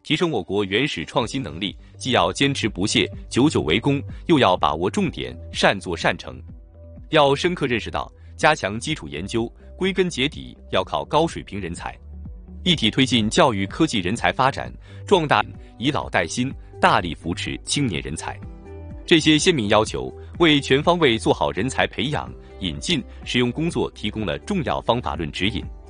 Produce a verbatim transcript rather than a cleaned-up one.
提升我国原始创新能力，既要坚持不懈、久久为功，又要把握重点、善作善成。要深刻认识到，加强基础研究，归根结底要靠高水平人才。一体推进教育科技人才发展，壮大以老带新，大力扶持青年人才。这些鲜明要求，为全方位做好人才培养、引进、使用工作提供了重要方法论指引。